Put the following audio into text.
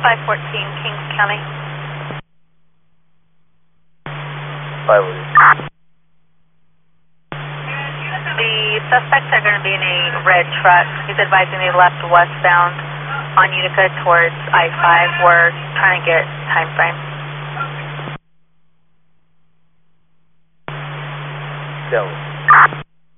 514 Kings County. 514. The suspects are going to be in a red truck. He's advising they left westbound on Utica towards I-5. We're trying to get time frame. No.